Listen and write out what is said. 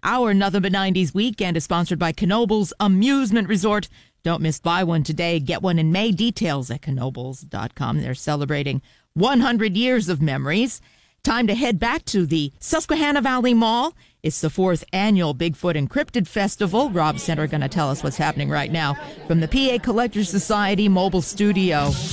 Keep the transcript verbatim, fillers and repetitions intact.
Our Nothing But nineties weekend is sponsored by Knoebels Amusement Resort. Don't miss buy one today, get one in May. Details at knoebels dot com. They're celebrating one hundred years of memories. Time to head back to the Susquehanna Valley Mall. It's the fourth annual Bigfoot Encrypted Festival. Rob Center going to tell us what's happening right now from the P A Collectors Society mobile studio.